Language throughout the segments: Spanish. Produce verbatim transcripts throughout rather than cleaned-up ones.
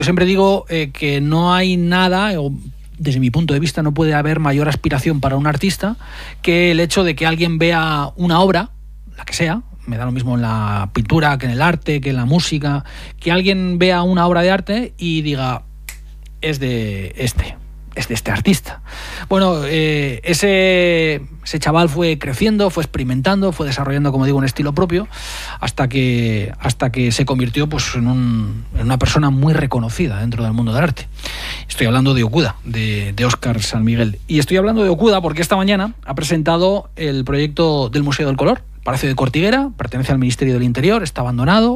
Yo siempre digo eh, que no hay nada, o desde mi punto de vista no puede haber mayor aspiración para un artista que el hecho de que alguien vea una obra, la que sea, me da lo mismo en la pintura que en el arte, que en la música, que alguien vea una obra de arte y diga, es de este, es de este artista. Bueno, eh, ese, ese chaval fue creciendo, fue experimentando, fue desarrollando, como digo, un estilo propio, hasta que, hasta que se convirtió pues, en, un, en una persona muy reconocida dentro del mundo del arte. Estoy hablando de Okuda, de, de Óscar San Miguel. Y estoy hablando de Okuda porque esta mañana ha presentado el proyecto del Museo del Color, Palacio de Cortiguera, pertenece al Ministerio del Interior, está abandonado,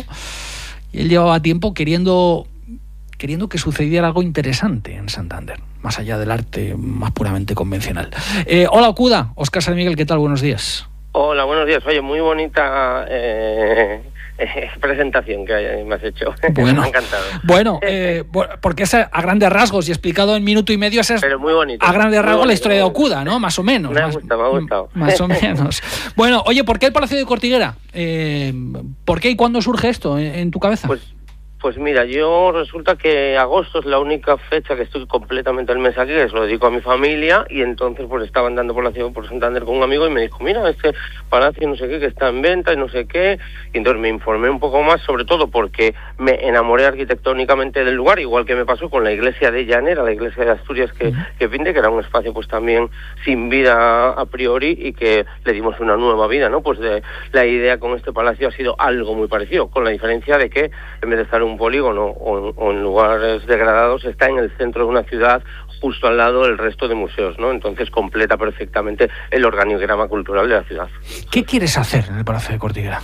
y él llevaba tiempo queriendo... queriendo que sucediera algo interesante en Santander, más allá del arte más puramente convencional. Eh, hola, Okuda, Óscar San Miguel, ¿qué tal? Buenos días. Hola, buenos días. Oye, muy bonita eh, eh, presentación que me has hecho. Bueno, me ha encantado. Bueno, eh, porque es a grandes rasgos y explicado en minuto y medio, esa es Pero muy bonito, a grandes rasgos bonito, la historia de Okuda, ¿no? Más o menos. Me ha más, gustado, me ha gustado. Más o menos. Bueno, oye, ¿por qué el Palacio de Cortiguera? Eh, ¿Por qué y cuándo surge esto en, en tu cabeza? Pues Pues mira, yo resulta que agosto es la única fecha que estoy completamente el mes aquí, que se lo dedico a mi familia, y entonces pues estaba andando por la ciudad, por Santander con un amigo y me dijo, mira, este palacio no sé qué, que está en venta y no sé qué, y entonces me informé un poco más, sobre todo porque me enamoré arquitectónicamente del lugar, igual que me pasó con la iglesia de Llanera, la iglesia de Asturias que, que pinte, que era un espacio pues también sin vida a priori y que le dimos una nueva vida, ¿no? Pues de, la idea con este palacio ha sido algo muy parecido, con la diferencia de que en vez de estar un polígono o, o en lugares degradados, está en el centro de una ciudad, justo al lado del resto de museos, ¿no? Entonces completa perfectamente el organigrama cultural de la ciudad. ¿Qué quieres hacer en el Palacio de Cortiguera?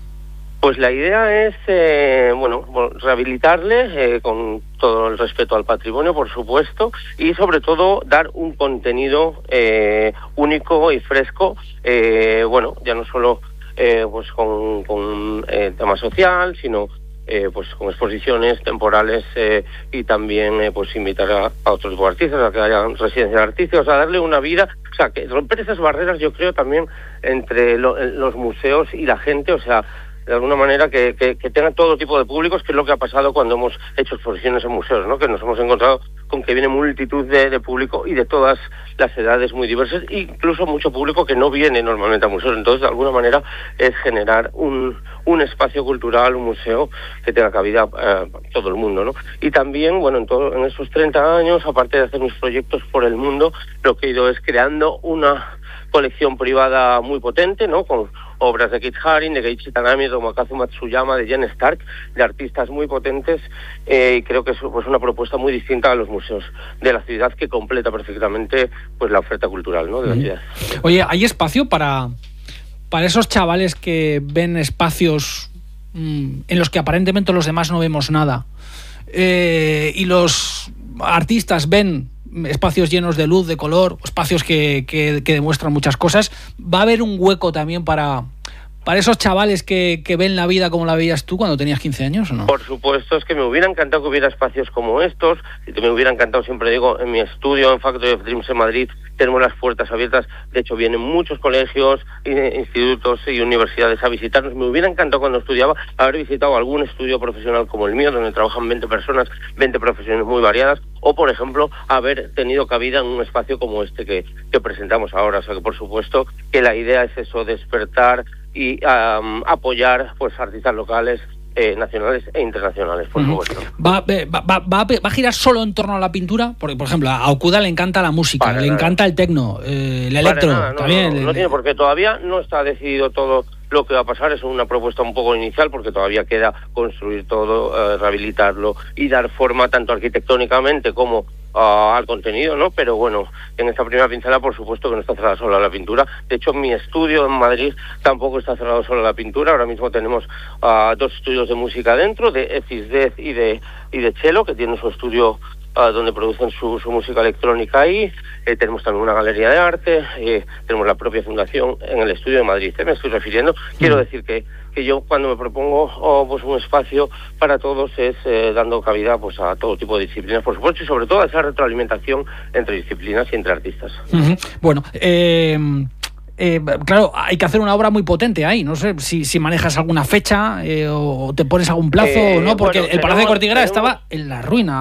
Pues la idea es, eh, bueno, rehabilitarle eh, con todo el respeto al patrimonio, por supuesto, y sobre todo dar un contenido eh, único y fresco, eh, bueno, ya no solo eh, pues con, con eh, tema social, sino Eh, pues con exposiciones temporales eh, y también eh, pues invitar a, a otros tipo de artistas a que hayan residencia de artistas, o sea, darle una vida, o sea, que romper esas barreras, yo creo, también entre lo, los museos y la gente, o sea, de alguna manera que, que, que tengan todo tipo de públicos, que es lo que ha pasado cuando hemos hecho exposiciones en museos, ¿no? Que nos hemos encontrado con que viene multitud de, de público y de todas las edades muy diversas, incluso mucho público que no viene normalmente a museos. Entonces, de alguna manera, es generar un, un espacio cultural, un museo que tenga cabida eh, todo el mundo, ¿no? Y también, bueno, en, todo, en esos treinta años, aparte de hacer mis proyectos por el mundo, lo que he ido es creando una colección privada muy potente, ¿no? Con obras de Keith Haring, de Geiichi Tanami, de Tomokazu Matsuyama, de Jen Stark, de artistas muy potentes, eh, y creo que es pues, una propuesta muy distinta a los museos de la ciudad, que completa perfectamente pues la oferta cultural, ¿no? De la ciudad. Oye, ¿hay espacio para, para esos chavales que ven espacios mmm, en los que aparentemente los demás no vemos nada, eh, y los artistas ven espacios llenos de luz, de color, espacios que, que, que demuestran muchas cosas? ¿Va a haber un hueco también para, para esos chavales que, que ven la vida como la veías tú cuando tenías quince años, o no? Por supuesto, es que me hubiera encantado que hubiera espacios como estos, y que me hubiera encantado, siempre digo, en mi estudio, en Factory of Dreams en Madrid, tenemos las puertas abiertas. De hecho, vienen muchos colegios, institutos y universidades a visitarnos. Me hubiera encantado cuando estudiaba haber visitado algún estudio profesional como el mío, donde trabajan veinte personas, veinte profesiones muy variadas, o, por ejemplo, haber tenido cabida en un espacio como este que, que presentamos ahora. O sea que, por supuesto, que la idea es eso, despertar y um, apoyar pues artistas locales, Eh, nacionales e internacionales, por uh-huh. supuesto. ¿Va, va, va, va, ¿Va a girar solo en torno a la pintura? Porque, por ejemplo, a Okuda le encanta la música, Para le nada. encanta el tecno, eh, el electro, nada, no, también. No, no, el, no tiene por qué, todavía no está decidido todo lo que va a pasar, es una propuesta un poco inicial porque todavía queda construir todo, eh, rehabilitarlo y dar forma tanto arquitectónicamente como Uh, al contenido, ¿no? Pero bueno, en esta primera pincelada, por supuesto que no está cerrada solo a la pintura. De hecho, mi estudio en Madrid tampoco está cerrado solo a la pintura. Ahora mismo tenemos uh, dos estudios de música dentro, de Ecisdez y de y de Chelo, que tienen su estudio uh, donde producen su, su música electrónica ahí. Eh, tenemos también una galería de arte, eh, tenemos la propia fundación en el estudio de Madrid. ¿eh? Me estoy refiriendo. Quiero decir que que yo cuando me propongo oh, pues un espacio para todos es eh, dando cabida pues a todo tipo de disciplinas, por supuesto, y sobre todo a esa retroalimentación entre disciplinas y entre artistas. Uh-huh. Bueno, eh, eh, claro, hay que hacer una obra muy potente ahí. No sé si, si manejas alguna fecha eh, o te pones algún plazo, eh, ¿no? Porque bueno, el Palacio de Cortiguera tenemos... estaba en la ruina.